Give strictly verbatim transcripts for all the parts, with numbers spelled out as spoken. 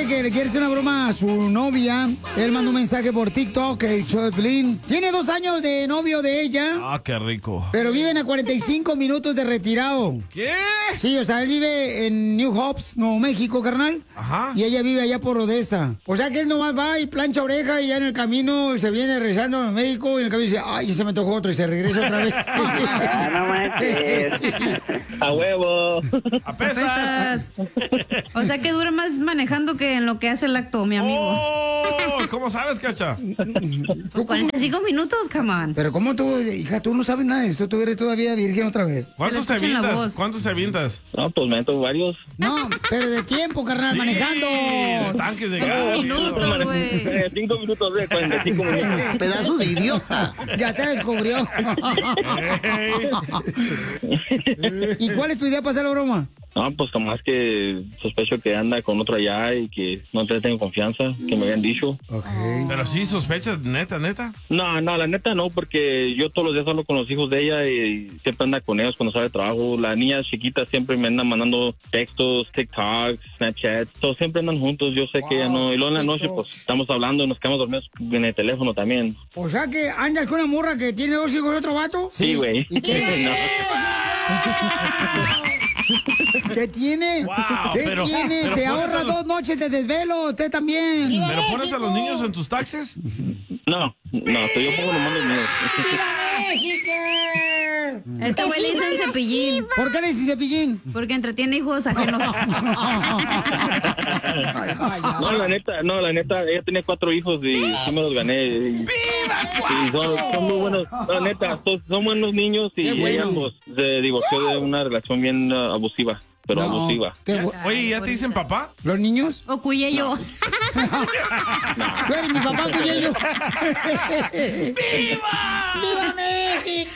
dice que le quiere hacer una broma a su novia. Él mandó un mensaje por TikTok, el show de Piolín. Tiene dos años de novio de ella. Ah, qué rico. Pero viven a cuarenta y cinco minutos de retirado. ¿Qué? Sí, o sea, él vive en New Hope, Nuevo México, carnal. Ajá. Y ella vive allá por Odessa. O sea que él nomás va y plancha oreja y ya en el camino se viene rezando a México y en el camino dice, ay, se me tocó otro y se regresa otra vez. Ah, no manches. A huevo. ¡Apestas! O sea que dura más manejando que en lo que hace el acto, mi amigo. Oh, ¿cómo sabes, Cacha? cuarenta y cinco minutos, come on. Pero ¿cómo tú, hija, tú no sabes nada de esto? Tú eres todavía virgen otra vez. ¿Cuántos te escucha en la avientas? voz. ¿Cuántos te avientas? No, pues me meto varios. No, pero de tiempo, carnal, manejando. Sí, tanques de Cinco gas. minutos, güey. Eh, Cinco minutos de cuarenta y cinco minutos. Pedazo de idiota. Ya se descubrió. ¿Y cuál es tu idea para hacer la broma? No, pues nomás que sospecho que anda con otro allá y que no te tengo confianza, que me habían dicho. Okay. Pero sí, sospechas, neta, neta. No, no, la neta no, porque yo todos los días hablo con los hijos de ella y siempre anda con ellos cuando sale de trabajo. La niña chiquita siempre me anda mandando textos, TikToks, Snapchat, todos siempre andan juntos. Yo sé Wow, que ella no. Y luego en la noche, rico. pues estamos hablando y nos quedamos dormidos en el teléfono también. O sea que andas con una morra que tiene dos hijos de otro vato. Sí, güey. ¿Y qué? ¿Qué tiene? Wow, ¿Qué pero- tiene? pero Se pones ahorra a los- dos noches de desvelo, usted también. ¿Pero pones a los niños en tus taxis? No, no, pero yo pongo nomás los míos. Este güey le dicen cepillín. ¿Por qué le dices cepillín? Porque entretiene hijos ajenos. No, la neta, no, la neta, ella tenía cuatro hijos y sí me los gané. Y, y son, son muy buenos, la neta, son, son buenos niños y Qué bueno. ella pues se divorció de una relación bien uh, abusiva, pero No, abusiva. qué bu- Oye, ¿ya te dicen papá? ¿Los niños? O Cuyello. Tú eres mi papá, Cuyello. ¡Viva! ¡Viva México!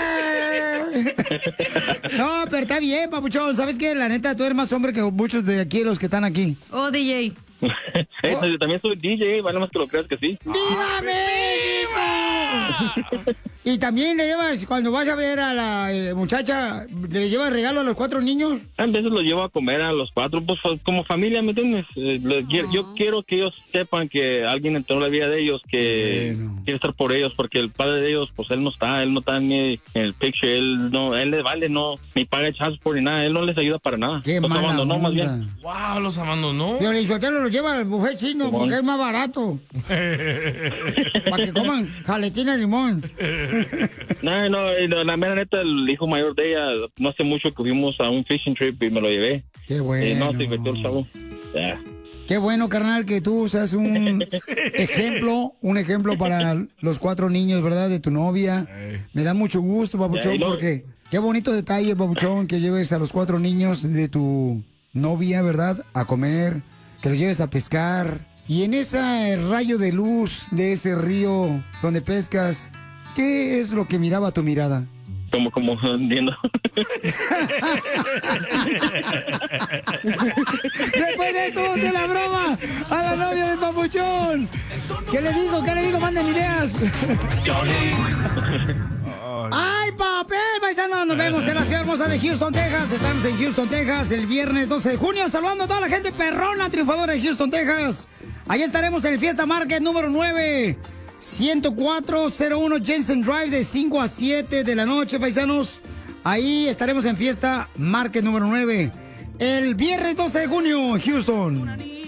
No, pero está bien, papuchón. ¿Sabes qué? La neta, tú eres más hombre que muchos de aquí, los que están aquí. O D J. Eso, yo también soy D J, vale más que lo creas que sí. ¡Viva México! Y también le llevas, cuando vas a ver a la eh, muchacha, ¿le llevas regalo a los cuatro niños? A veces los llevo a comer a los cuatro, pues como familia, ¿me entiendes? Eh, les quiero- Yo quiero que ellos sepan que alguien entró en la vida de ellos, que Bueno. quiere estar por ellos, porque el padre de ellos, pues él no está, él no está ni en el picture, él no, él les vale, no, ni paga child support ni nada, él no les ayuda para nada. ¡Qué Los mala abandonó más bien. onda! Wow, los abandonó. Pero Sotelo lo lleva al buffet chino Simón. porque es más barato. Para que coman jaletina de limón. No, no, y la, la mera neta, el hijo mayor de ella, no hace mucho que fuimos a un fishing trip y me lo llevé. Qué Y bueno. no, se divirtió el chavo. Ya. Qué bueno, carnal, que tú seas un ejemplo, un ejemplo para los cuatro niños, ¿verdad? De tu novia. Me da mucho gusto, Ya, papuchón, y luego- porque qué bonito detalle, papuchón, que lleves a los cuatro niños de tu novia, ¿verdad? A comer, que los lleves a pescar. Y en ese rayo de luz de ese río donde pescas, ¿qué es lo que miraba tu mirada? Como, como, entiendo. Después de esto, vamos a hacer la broma a la novia del papuchón. ¿Qué le digo? ¿Qué le digo? Manden ideas. ¡Ay, papel, paisano! Nos vemos en la ciudad hermosa de Houston, Texas. Estamos en Houston, Texas, el viernes doce de junio. Saludando a toda la gente perrona, triunfadora de Houston, Texas. Allá estaremos en el Fiesta Market número nueve. ciento cuatro cero uno Jensen Drive de cinco a siete de la noche, paisanos. Ahí estaremos en Fiesta Market número nueve. El viernes doce de junio, Houston.